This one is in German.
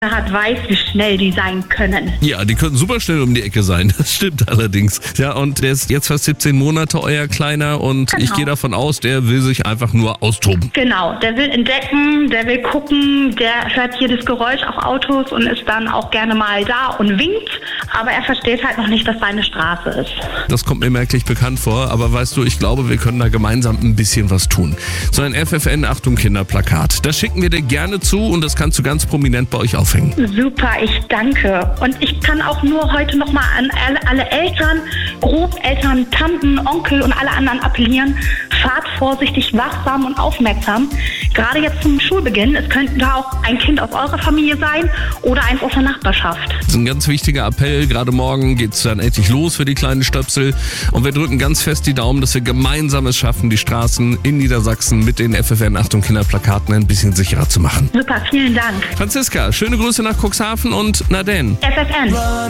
hat, weiß, wie schnell die sein können. Ja, die können super schnell um die Ecke sein. Das stimmt allerdings. Ja, und der ist jetzt fast 17 Monate, euer Kleiner. Und Genau. Ich gehe davon aus, der will sich einfach nur austoben. Genau, der will entdecken, der will gucken, der hört jedes Geräusch auf Autos und ist dann auch gerne mal da und winkt. Aber er versteht halt noch nicht, dass seine Straße ist. Das kommt mir merklich bekannt vor. Aber weißt du, ich glaube, wir können da gemeinsam ein bisschen was tun. So ein FFN Achtung Kinderplakat. Das schicken wir dir gerne zu und das kannst du ganz prominent bei euch aufhängen. Super, ich danke. Und ich kann auch nur heute nochmal an alle Eltern, Großeltern, Tanten, Onkel und alle anderen appellieren. Fahrt vorsichtig, wachsam und aufmerksam. Gerade jetzt zum Schulbeginn. Es könnte da auch ein Kind aus eurer Familie sein oder eins aus der Nachbarschaft. Das ist ein ganz wichtiger Appell. Gerade morgen geht es dann endlich los für die kleinen Stöpsel. Und wir drücken ganz fest die Daumen, dass wir gemeinsam es schaffen, die Straßen in Niedersachsen mit den FFN Achtung Kinderplakaten ein bisschen sicherer zu machen. Super, vielen Dank. Franziska, schöne Grüße nach Cuxhaven und Naden. FFN.